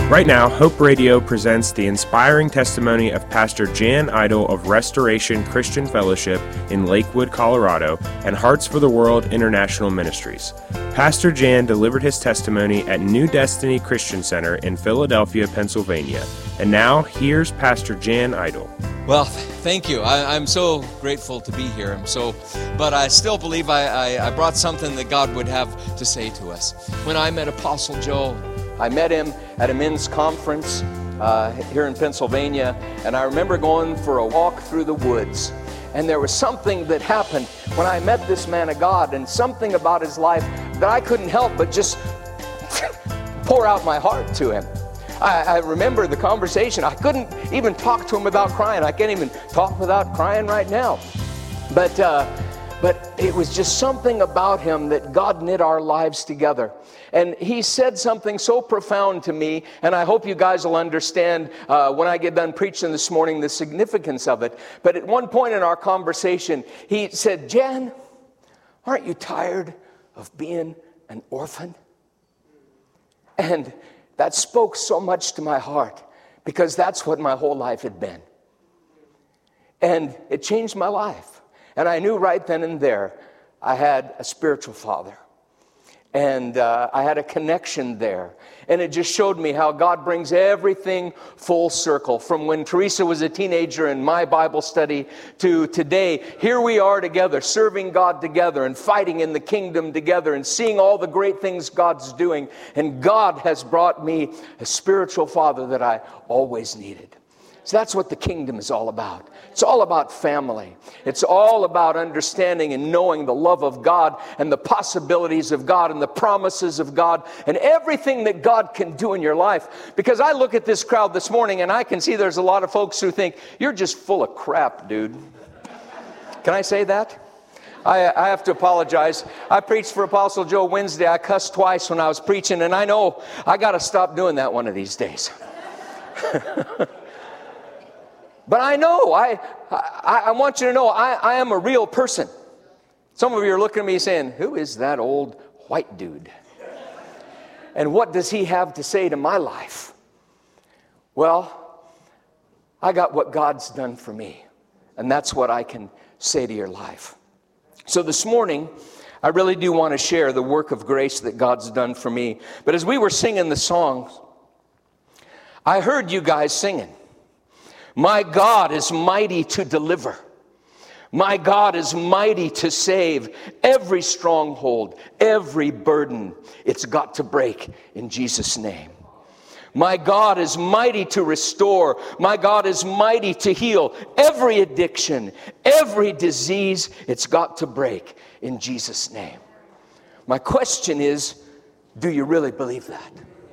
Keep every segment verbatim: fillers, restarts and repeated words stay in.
Right now, Hope Radio presents the inspiring testimony of Pastor Jan Idle of Restoration Christian Fellowship in Lakewood, Colorado, and Hearts for the World International Ministries. Pastor Jan delivered his testimony at New Destiny Christian Center in Philadelphia, Pennsylvania. And now, here's Pastor Jan Idle. Well, thank you. I, I'm so grateful to be here. I'm so, but I still believe I, I, I brought something that God would have to say to us. When I met Apostle Joe, I met him at a men's conference uh, here in Pennsylvania, and I remember going for a walk through the woods. And there was something that happened when I met this man of God, and something about his life that I couldn't help but just pour out my heart to him. I, I remember the conversation. I couldn't even talk to him without crying. I can't even talk without crying right now. But uh, but it was just something about him that God knit our lives together. And he said something so profound to me, and I hope you guys will understand uh, when I get done preaching this morning the significance of it. But at one point in our conversation, he said, "Jan, aren't you tired of being an orphan?" And that spoke so much to my heart, because that's what my whole life had been. And it changed my life. And I knew right then and there I had a spiritual father. And uh, I had a connection there. And it just showed me how God brings everything full circle. From when Teresa was a teenager in my Bible study to today, here we are together, serving God together and fighting in the kingdom together and seeing all the great things God's doing. And God has brought me a spiritual father that I always needed. So that's what the kingdom is all about. It's all about family. It's all about understanding and knowing the love of God and the possibilities of God and the promises of God and everything that God can do in your life. Because I look at this crowd this morning and I can see there's a lot of folks who think, "You're just full of crap, dude." Can I say that? I, I have to apologize. I preached for Apostle Joe Wednesday. I cussed twice when I was preaching, and I know I got to stop doing that one of these days. But I know, I, I I want you to know, I, I am a real person. Some of you are looking at me saying, "Who is that old white dude? And what does he have to say to my life?" Well, I got what God's done for me. And that's what I can say to your life. So this morning, I really do want to share the work of grace that God's done for me. But as we were singing the songs, I heard you guys singing. My God is mighty to deliver. My God is mighty to save. Every stronghold, every burden, it's got to break in Jesus' name. My God is mighty to restore. My God is mighty to heal. Every addiction, every disease, it's got to break in Jesus' name. My question is, do you really believe that?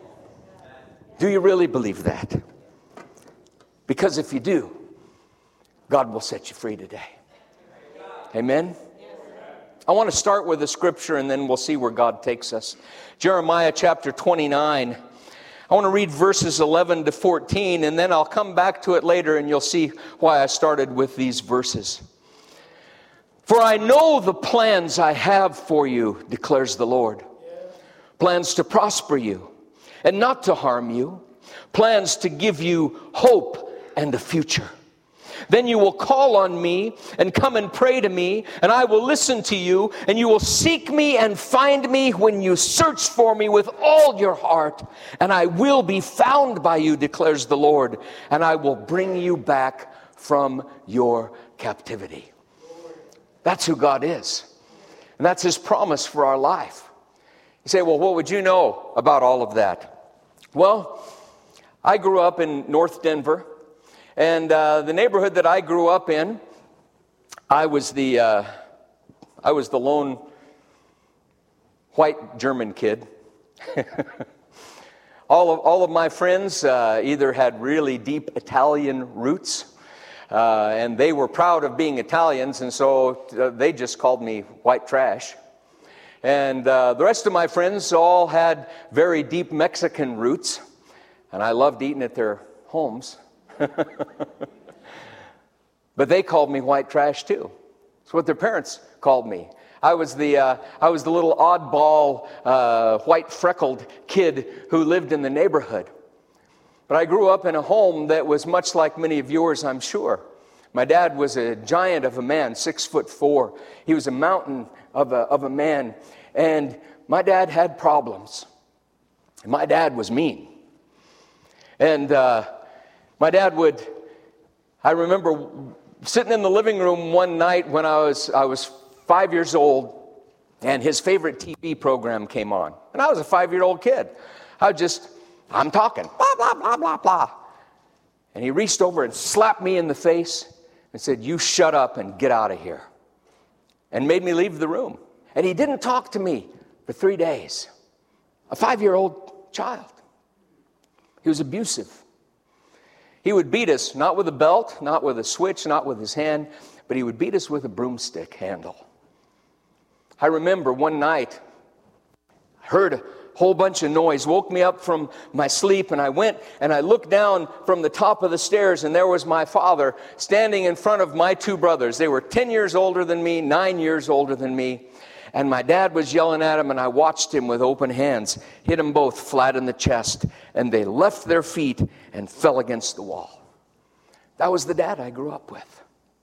Do you really believe that? Because if you do, God will set you free today. Amen? I want to start with a scripture and then we'll see where God takes us. Jeremiah chapter twenty-nine. I want to read verses eleven to fourteen, and then I'll come back to it later and you'll see why I started with these verses. For I know the plans I have for you, declares the Lord. Plans to prosper you and not to harm you. Plans to give you hope and a future. Then you will call on me and come and pray to me, and I will listen to you, and you will seek me and find me when you search for me with all your heart, and I will be found by you, declares the Lord, and I will bring you back from your captivity. That's who God is, and that's His promise for our life. You say, well, what would you know about all of that? Well, I grew up in North Denver. And uh, the neighborhood that I grew up in, I was the uh, I was the lone white German kid. all of all of my friends uh, either had really deep Italian roots, uh, and they were proud of being Italians, and so uh, they just called me white trash. And uh, the rest of my friends all had very deep Mexican roots, and I loved eating at their homes. But they called me white trash too. That's what their parents called me. I was the uh, I was the little oddball, uh, white freckled kid who lived in the neighborhood. But I grew up in a home that was much like many of yours, I'm sure. My dad was a giant of a man, six foot four. He was a mountain of a, of a man. And my dad had problems. My dad was mean. And uh, my dad would, I remember sitting in the living room one night when I was I was five years old, and his favorite T V program came on. And I was a five-year-old kid. I was just, I'm talking, blah, blah, blah, blah, blah. And he reached over and slapped me in the face and said, "You shut up and get out of here." And made me leave the room. And he didn't talk to me for three days. A five-year-old child. He was abusive. He would beat us, not with a belt, not with a switch, not with his hand, but he would beat us with a broomstick handle. I remember one night, I heard a whole bunch of noise, woke me up from my sleep, and I went and I looked down from the top of the stairs, and there was my father standing in front of my two brothers. They were ten years older than me, nine years older than me, and my dad was yelling at him, and I watched him with open hands, hit them both flat in the chest, and they left their feet and fell against the wall. That was the dad I grew up with.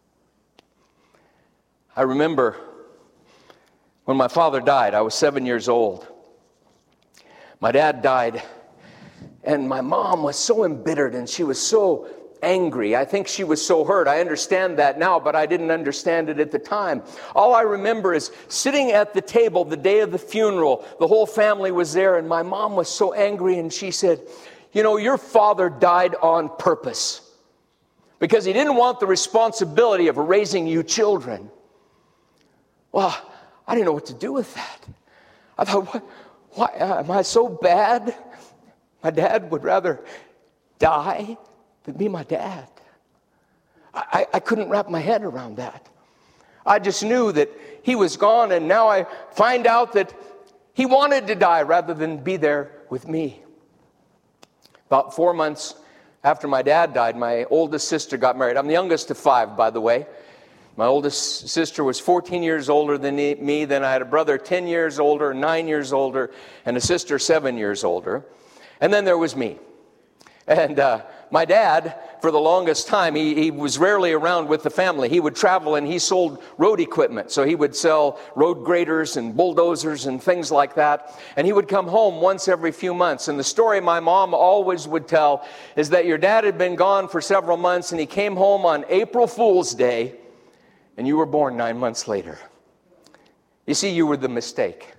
I remember when my father died, I was seven years old. My dad died, and my mom was so embittered, and she was so angry. I think she was so hurt. I understand that now, but I didn't understand it at the time. All I remember is sitting at the table the day of the funeral. The whole family was there, and my mom was so angry, and she said, "You know, your father died on purpose because he didn't want the responsibility of raising you children." Well, I didn't know what to do with that. I thought, what? Why am I so bad? My dad would rather die than be my dad. I, I couldn't wrap my head around that. I just knew that he was gone, and now I find out that he wanted to die rather than be there with me. About four months after my dad died, my oldest sister got married. I'm the youngest of five, by the way. My oldest sister was fourteen years older than me. Then I had a brother ten years older, nine years older, and a sister seven years older. And then there was me. And uh, my dad, for the longest time, he, he was rarely around with the family. He would travel, and he sold road equipment. So he would sell road graders and bulldozers and things like that. And he would come home once every few months. And the story my mom always would tell is that your dad had been gone for several months, and he came home on April Fool's Day, and you were born nine months later. You see, you were the mistake.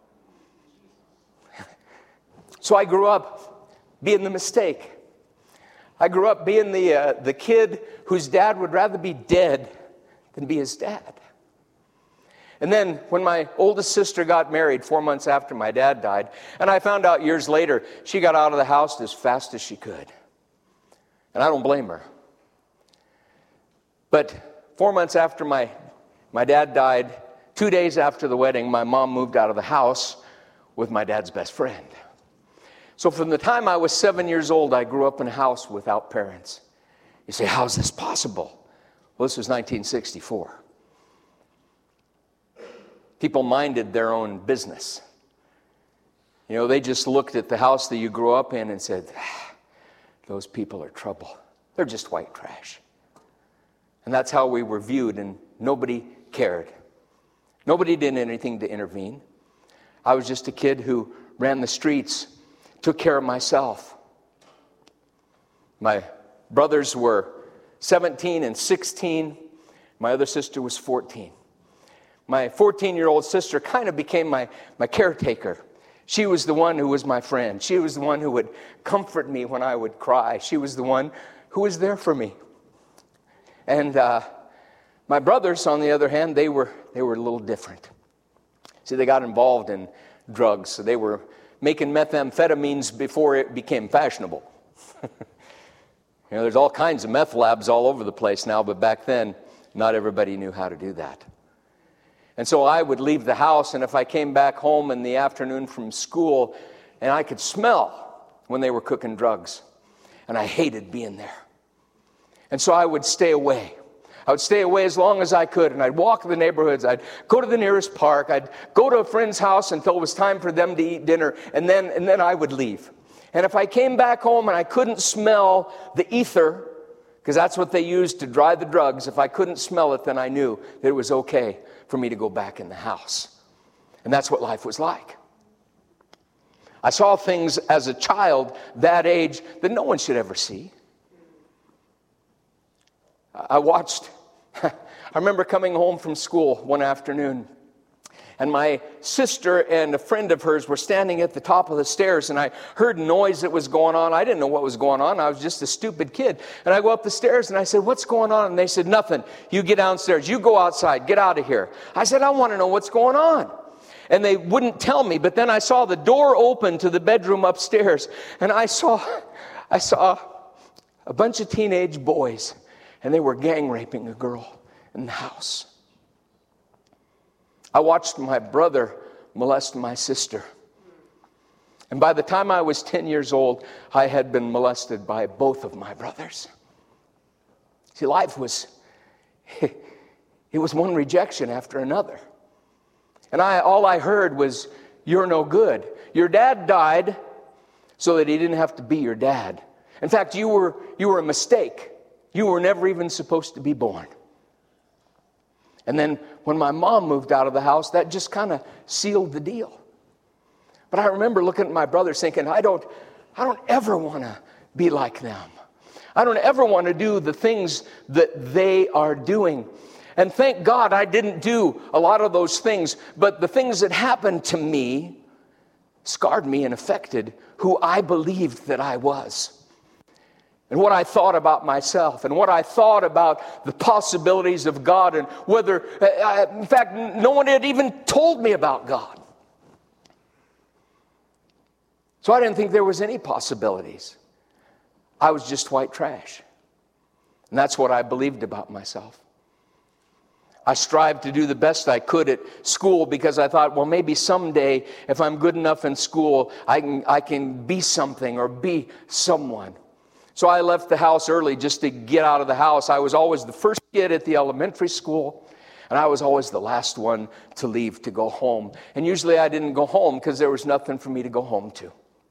So I grew up being the mistake. I grew up being the uh, the kid whose dad would rather be dead than be his dad. And then when my oldest sister got married four months after my dad died, and I found out years later, she got out of the house as fast as she could. And I don't blame her. But Four months after my, my dad died, two days after the wedding, my mom moved out of the house with my dad's best friend. So from the time I was seven years old, I grew up in a house without parents. You say, how is this possible? Well, this was nineteen sixty-four. People minded their own business. You know, they just looked at the house that you grew up in and said, ah, those people are trouble. They're just white trash. And that's how we were viewed, and nobody cared. Nobody did anything to intervene. I was just a kid who ran the streets, took care of myself. My brothers were seventeen and sixteen. My other sister was fourteen. My fourteen-year-old sister kind of became my, my caretaker. She was the one who was my friend. She was the one who would comfort me when I would cry. She was the one who was there for me. And uh, my brothers, on the other hand, they were they were a little different. See, they got involved in drugs. So they were making methamphetamines before it became fashionable. You know, there's all kinds of meth labs all over the place now, but back then, not everybody knew how to do that. And so I would leave the house, and if I came back home in the afternoon from school, and I could smell when they were cooking drugs, and I hated being there. And so I would stay away. I would stay away as long as I could, and I'd walk the neighborhoods. I'd go to the nearest park. I'd go to a friend's house until it was time for them to eat dinner, and then and then I would leave. And if I came back home and I couldn't smell the ether, because that's what they used to dry the drugs, if I couldn't smell it, then I knew that it was okay for me to go back in the house. And that's what life was like. I saw things as a child that age that no one should ever see. I watched, I remember coming home from school one afternoon, and my sister and a friend of hers were standing at the top of the stairs, and I heard noise that was going on. I didn't know what was going on. I was just a stupid kid. And I go up the stairs, and I said, "What's going on?" And they said, "Nothing. You get downstairs. You go outside. Get out of here." I said, "I want to know what's going on." And they wouldn't tell me, but then I saw the door open to the bedroom upstairs, and I saw, I saw a bunch of teenage boys, and they were gang raping a girl in the house. I watched my brother molest my sister. And by the time I was ten years old, I had been molested by both of my brothers. See, life was, it was one rejection after another. And I, all I heard was, "You're no good. Your dad died so that he didn't have to be your dad. In fact, you were, you were a mistake. You were never even supposed to be born." And then when my mom moved out of the house, that just kind of sealed the deal. But I remember looking at my brothers thinking, I don't, I don't ever want to be like them. I don't ever want to do the things that they are doing. And thank God I didn't do a lot of those things, but the things that happened to me scarred me and affected who I believed that I was. And what I thought about myself, and what I thought about the possibilities of God, and whether, uh, in fact, no one had even told me about God. So I didn't think there was any possibilities. I was just white trash. And that's what I believed about myself. I strived to do the best I could at school because I thought, well, maybe someday if I'm good enough in school, I can, I can be something or be someone. So I left the house early just to get out of the house. I was always the first kid at the elementary school, and I was always the last one to leave to go home. And usually I didn't go home because there was nothing for me to go home to.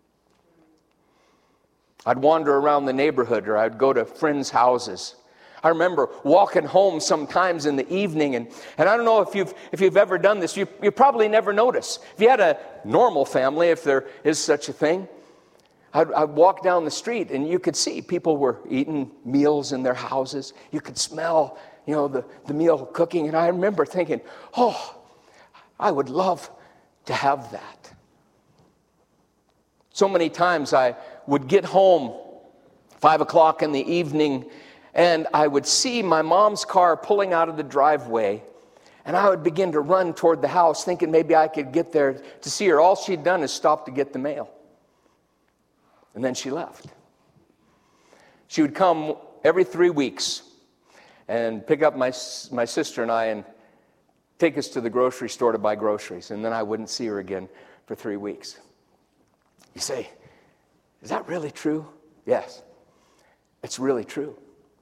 I'd wander around the neighborhood, or I'd go to friends' houses. I remember walking home sometimes in the evening, and, and I don't know if you've if you've ever done this. You, you probably never notice. If you had a normal family, if there is such a thing, I'd, I'd walk down the street, and you could see people were eating meals in their houses. You could smell, you know, the, the meal cooking, and I remember thinking, oh, I would love to have that. So many times I would get home five o'clock in the evening, and I would see my mom's car pulling out of the driveway, and I would begin to run toward the house thinking maybe I could get there to see her. All she'd done is stop to get the mail. And then she left. She would come every three weeks and pick up my, my sister and I and take us to the grocery store to buy groceries, and then I wouldn't see her again for three weeks. You say, is that really true? Yes, it's really true.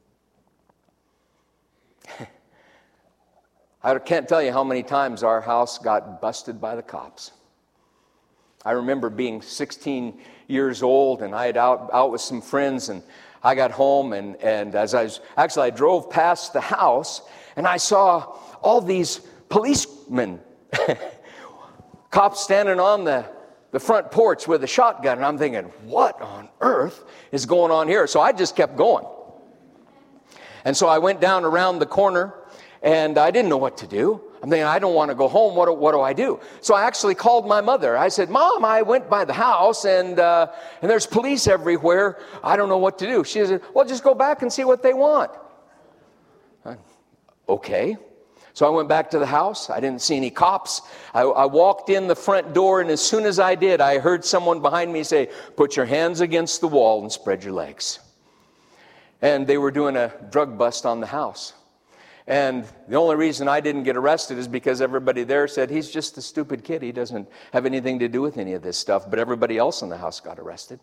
I can't tell you how many times our house got busted by the cops. I remember being sixteen years old, and I had out, out with some friends, and I got home, and, and as I was, actually I drove past the house, and I saw all these policemen, cops standing on the, the front porch with a shotgun, and I'm thinking, what on earth is going on here? So I just kept going. And so I went down around the corner, and I didn't know what to do. I'm thinking, I don't want to go home. What do, what do I do? So I actually called my mother. I said, Mom, I went by the house, and uh, and there's police everywhere. I don't know what to do. She said, well, just go back and see what they want. Uh, okay. So I went back to the house. I didn't see any cops. I, I walked in the front door, and as soon as I did, I heard someone behind me say, put your hands against the wall and spread your legs. And they were doing a drug bust on the house. And the only reason I didn't get arrested is because everybody there said, he's just a stupid kid. He doesn't have anything to do with any of this stuff. But everybody else in the house got arrested.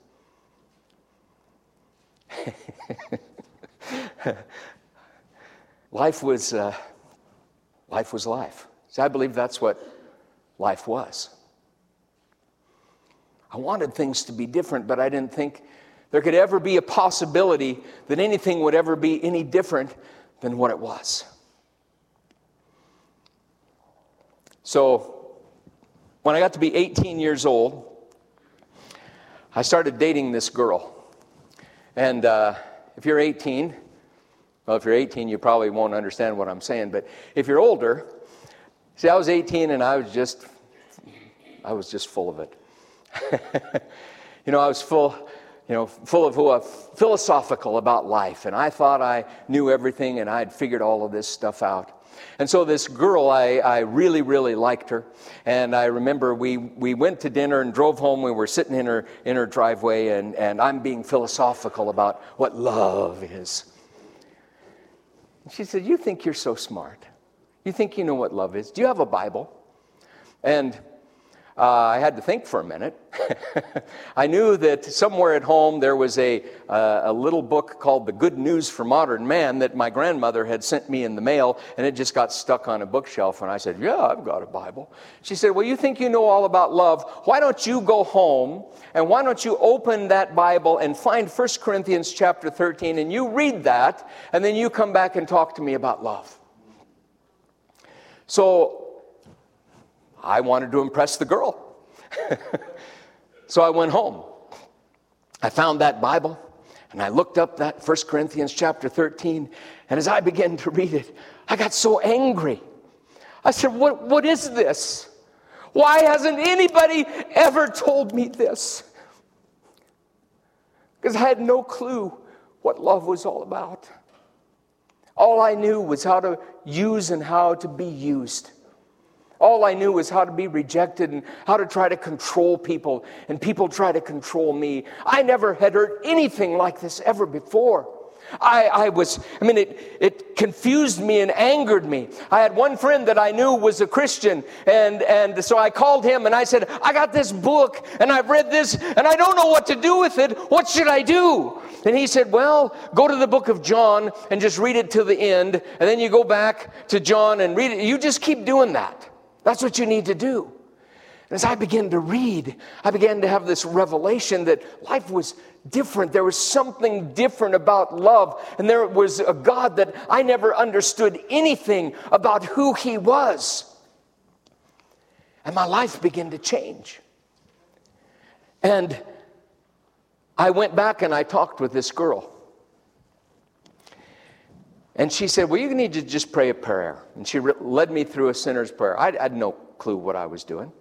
Life was, uh, life was life. See, I believe that's what life was. I wanted things to be different, but I didn't think there could ever be a possibility that anything would ever be any different than what it was. So, when I got to be eighteen years old, I started dating this girl. And uh, if you're eighteen, well, if you're eighteen, you probably won't understand what I'm saying. But if you're older, see, I was eighteen and I was just, I was just full of it. you know, I was full, you know, full of uh, philosophical about life. And I thought I knew everything and I'd figured all of this stuff out. And so this girl, I, I really, really liked her. And I remember we, we went to dinner and drove home. We were sitting in her, in her driveway, and, and I'm being philosophical about what love is. And she said, you think you're so smart. You think you know what love is. Do you have a Bible? And uh, I had to think for a minute. I knew that somewhere at home there was a, uh, a little book called The Good News for Modern Man that my grandmother had sent me in the mail, and it just got stuck on a bookshelf. And I said, yeah, I've got a Bible. She said, well, you think you know all about love. Why don't you go home, and why don't you open that Bible and find First Corinthians chapter thirteen, and you read that, and then you come back and talk to me about love. So I wanted to impress the girl. So I went home. I found that Bible, and I looked up that First Corinthians chapter thirteen, and as I began to read it, I got so angry. I said, what, what is this? Why hasn't anybody ever told me this? Because I had no clue what love was all about. All I knew was how to use and how to be used. All I knew was how to be rejected and how to try to control people, and people try to control me. I never had heard anything like this ever before. I, I was, I mean, it, it confused me and angered me. I had one friend that I knew was a Christian, and, and so I called him and I said, I got this book and I've read this and I don't know what to do with it. What should I do? And he said, well, go to the book of John and just read it to the end, and then you go back to John and read it. You just keep doing that. That's what you need to do. And as I began to read, I began to have this revelation that life was different. There was something different about love. And there was a God that I never understood anything about who He was. And my life began to change. And I went back and I talked with this girl. And she said, well, you need to just pray a prayer. And she re- led me through a sinner's prayer. I, I had no clue what I was doing.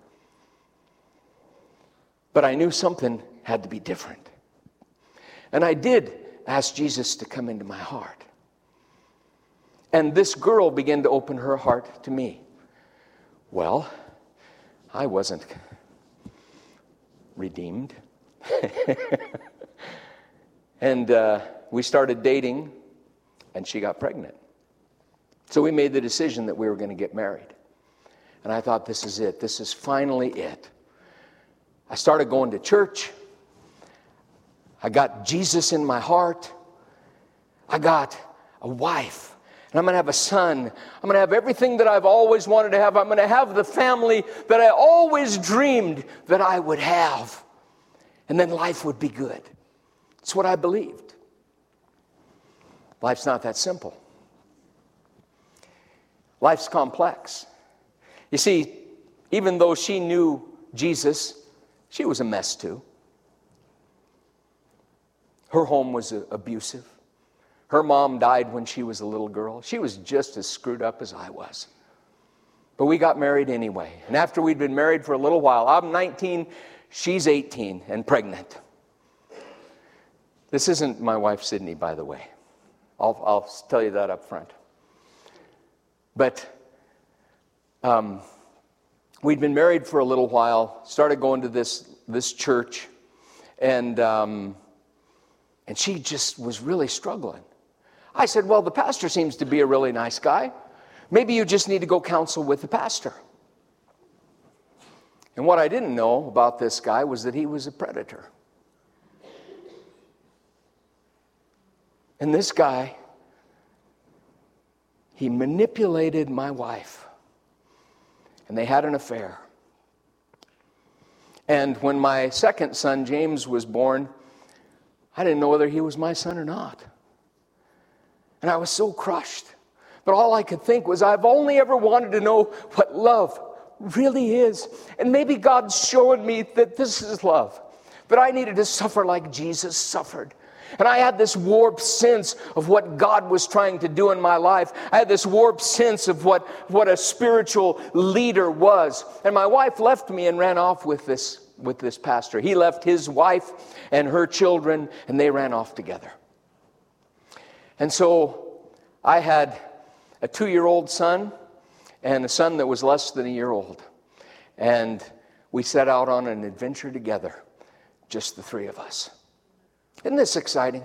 But I knew something had to be different. And I did ask Jesus to come into my heart. And this girl began to open her heart to me. Well, I wasn't redeemed. And uh, we started dating. And she got pregnant. So we made the decision that we were going to get married. And I thought, this is it. This is finally it. I started going to church. I got Jesus in my heart. I got a wife. And I'm going to have a son. I'm going to have everything that I've always wanted to have. I'm going to have the family that I always dreamed that I would have. And then life would be good. That's what I believed. Life's not that simple. Life's complex. You see, even though she knew Jesus, she was a mess too. Her home was abusive. Her mom died when she was a little girl. She was just as screwed up as I was. But we got married anyway. And after we'd been married for a little while, I'm nineteen, she's eighteen and pregnant. This isn't my wife, Sydney, by the way. I'll, I'll tell you that up front. But um, we'd been married for a little while, started going to this, this church, and, um, and she just was really struggling. I said, well, the pastor seems to be a really nice guy. Maybe you just need to go counsel with the pastor. And what I didn't know about this guy was that he was a predator. And this guy, he manipulated my wife. And they had an affair. And when my second son, James, was born, I didn't know whether he was my son or not. And I was so crushed. But all I could think was, I've only ever wanted to know what love really is. And maybe God's showing me that this is love. But I needed to suffer like Jesus suffered. And I had this warped sense of what God was trying to do in my life. I had this warped sense of what, what a spiritual leader was. And my wife left me and ran off with this, with this pastor. He left his wife and her children, and they ran off together. And so I had a two-year-old son and a son that was less than a year old. And we set out on an adventure together, just the three of us. Isn't this exciting?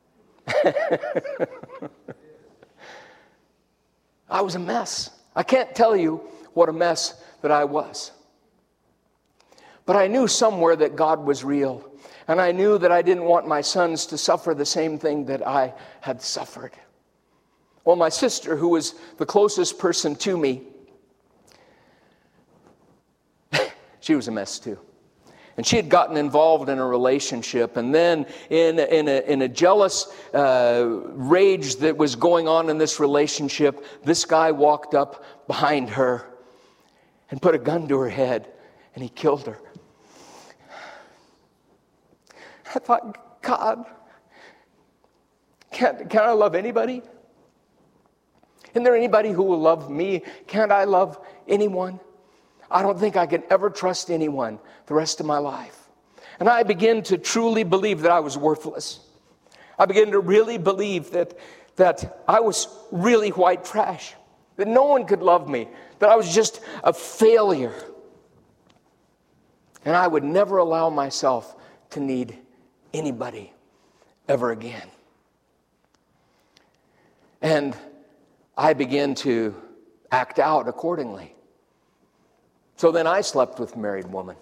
I was a mess. I can't tell you what a mess that I was. But I knew somewhere that God was real. And I knew that I didn't want my sons to suffer the same thing that I had suffered. Well, my sister, who was the closest person to me, she was a mess too. And she had gotten involved in a relationship, and then in, in, a, in a jealous uh, rage that was going on in this relationship, this guy walked up behind her and put a gun to her head, and he killed her. I thought, God, can't, can't I love anybody? Isn't there anybody who will love me? Can't I love anyone? I don't think I can ever trust anyone the rest of my life. And I began to truly believe that I was worthless. I began to really believe that, that I was really white trash, that no one could love me, that I was just a failure. And I would never allow myself to need anybody ever again. And I began to act out accordingly. So then I slept with a married woman.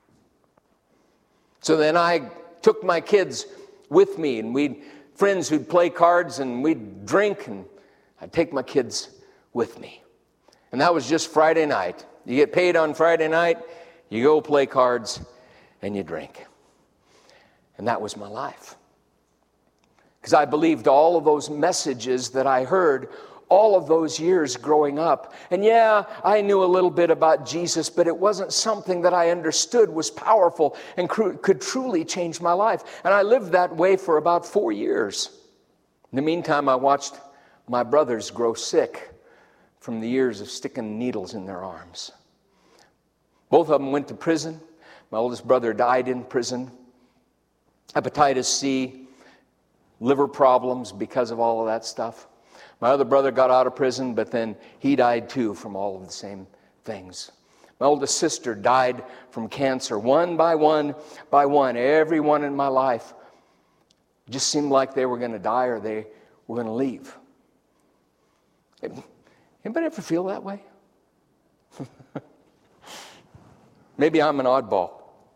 So then I took my kids with me, and we'd friends who'd play cards, and we'd drink, and I'd take my kids with me. And that was just Friday night. You get paid on Friday night, you go play cards, and you drink. And that was my life. Because I believed all of those messages that I heard all of those years growing up. And yeah, I knew a little bit about Jesus, but it wasn't something that I understood was powerful and cr- could truly change my life. And I lived that way for about four years. In the meantime, I watched my brothers grow sick from the years of sticking needles in their arms. Both of them went to prison. My oldest brother died in prison. Hepatitis C, liver problems because of all of that stuff. My other brother got out of prison, but then he died too from all of the same things. My oldest sister died from cancer, one by one by one. Everyone in my life just seemed like they were going to die or they were going to leave. Anybody ever feel that way? Maybe I'm an oddball.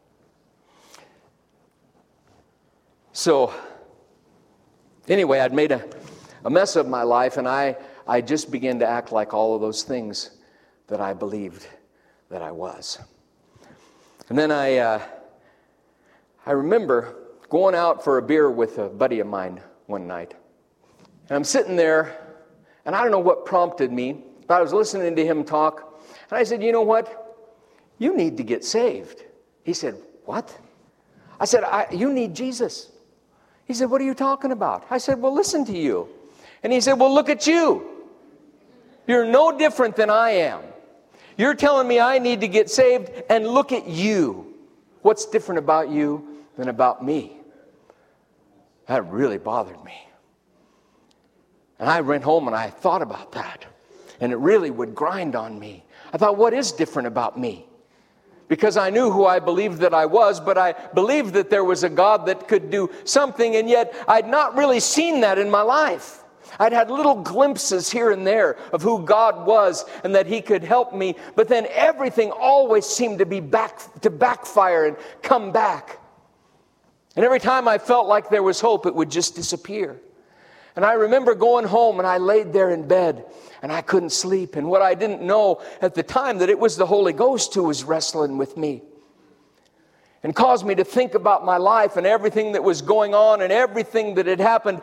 So, anyway, I'd made a A mess of my life, and I, I just began to act like all of those things that I believed that I was. And then I, uh, I remember going out for a beer with a buddy of mine one night. And I'm sitting there, and I don't know what prompted me, but I was listening to him talk, and I said, you know what? You need to get saved. He said, what? I said, I, you need Jesus. He said, what are you talking about? I said, well, listen to you. And he said, well, look at you. You're no different than I am. You're telling me I need to get saved, and look at you. What's different about you than about me? That really bothered me. And I went home and I thought about that. And it really would grind on me. I thought, what is different about me? Because I knew who I believed that I was, but I believed that there was a God that could do something, and yet I'd not really seen that in my life. I'd had little glimpses here and there of who God was and that He could help me, but then everything always seemed to be back to backfire and come back. And every time I felt like there was hope, it would just disappear. And I remember going home, and I laid there in bed, and I couldn't sleep. And what I didn't know at the time, that it was the Holy Ghost who was wrestling with me. and caused me to think about my life and everything that was going on and everything that had happened.